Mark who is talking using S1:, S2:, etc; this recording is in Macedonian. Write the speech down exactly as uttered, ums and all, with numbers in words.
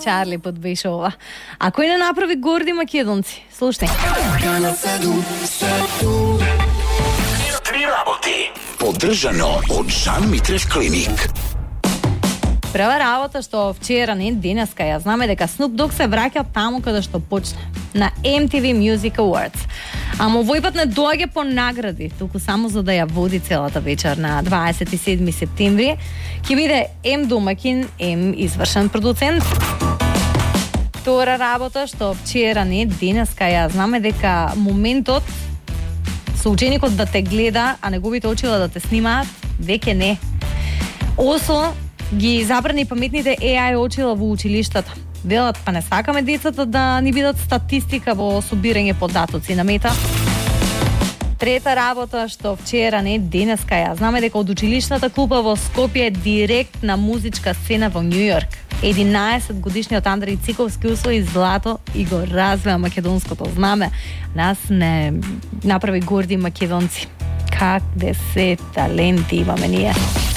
S1: Чарли подбеше ова. А кој не направи горди македонци? Слушај.
S2: Три работи. Поддржано од Жан Митрев клиник.
S1: Прва работа што вчера, не денеска, ја знаме дека Snoop Dogg се враќа таму каде што почна, на Ем Ти Ви Music Awards. Ама овој пат не доаѓа по награди, туку само за да ја води целата вечер на дваесет и седми септември. Ќе биде ем домакин, ем извршен продуцент. Втора работа што вчера, не денеска, ја знаме дека моментот со ученикот да те гледа, а неговите очила да те снимаат, веќе не. Осо ги забрани паметните Ей Ај очила во училиштата. Велат, па не сакаме децата да ни бидат статистика во собирање податоци на мета. Трета работа што вчера, не денеска, ја знаме дека од училишната клупа во Скопје директна музичка сцена во Њујорк. единаесет годишниот Андреј Циковски усвои злато и го развеа македонското знаме. Нас не направи горди македонци. Как де се таленти имаме ние.